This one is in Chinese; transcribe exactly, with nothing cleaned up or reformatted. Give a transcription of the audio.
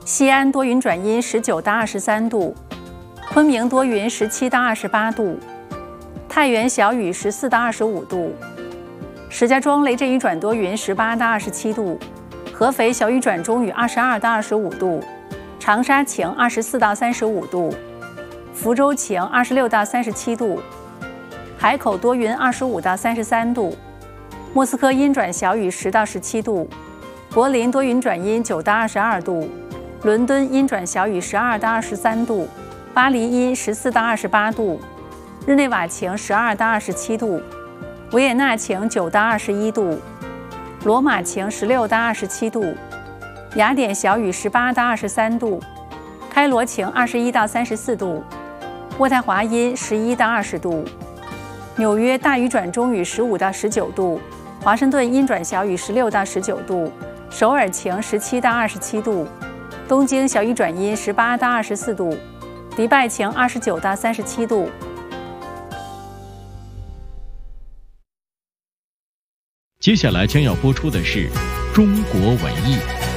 西安多云转阴十九到二十三度，昆明多云十七到二十八度，太原小雨十四到二十五度，石家庄雷阵雨转多云十八到二十七度，合肥小雨转中雨二十二到二十五度，长沙晴二十四到三十五度，福州晴二十六到三十七度，海口多云二十五到三十三度，莫斯科阴转小雨十到十七度，柏林多云转阴九到二十二度，伦敦阴转小雨十二到二十三度，巴黎阴十四到二十八度，日内瓦晴十二到二十七度，维也纳晴九到二十一度，罗马晴十六到二十七度，雅典小雨十八到二十三度，开罗晴二十一到三十四度，渥太华阴十一到二十度，纽约大雨转中雨十五到十九度，华盛顿阴转小雨十六到十九度，首尔晴十七到二十七度，东京小雨转阴十八到二十四度，迪拜晴二十九到三十七度。 接下来将要播出的是中国文艺。